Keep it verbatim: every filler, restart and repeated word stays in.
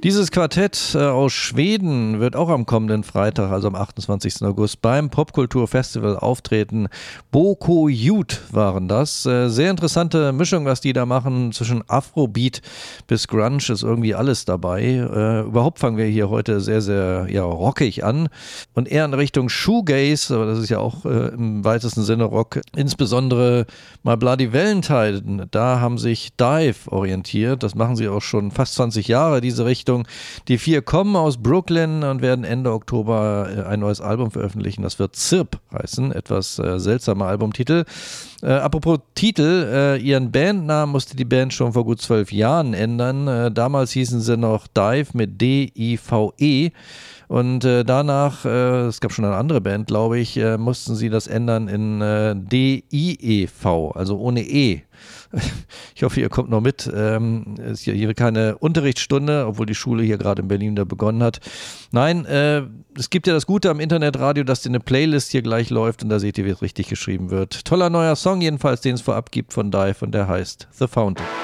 Dieses Quartett äh, aus Schweden wird auch am kommenden Freitag, also am achtundzwanzigsten August, beim Popkulturfestival auftreten. Boko Youth waren das. Äh, sehr interessante Mischung, was die da machen. Zwischen Afrobeat bis Grunge ist irgendwie alles dabei. Äh, überhaupt fangen wir hier heute sehr, sehr ja, rockig an. Und eher in Richtung Shoegaze, aber das ist ja auch äh, im weitesten Sinne Rock. Insbesondere My Bloody Valentine, da haben sich Dive orientiert. Das machen sie auch schon fast zwanzig Jahre, diese Richtung. Die vier kommen aus Brooklyn und werden Ende Oktober ein neues Album veröffentlichen. Das wird Zirp heißen, etwas äh, seltsamer Albumtitel. Äh, apropos Titel, äh, ihren Bandnamen musste die Band schon vor gut zwölf Jahren ändern. Äh, damals hießen sie noch Dive mit D I V E. Und äh, danach, äh, es gab schon eine andere Band, glaube ich, äh, mussten sie das ändern in äh, D I E V, also ohne E. Ich hoffe, ihr kommt noch mit. Ähm, es ist hier keine Unterrichtsstunde, obwohl die Schule hier gerade in Berlin da begonnen hat. Nein, äh, es gibt ja das Gute am Internetradio, dass eine Playlist hier gleich läuft und da seht ihr, wie es richtig geschrieben wird. Toller neuer Song jedenfalls, den es vorab gibt von Dive und der heißt The Fountain.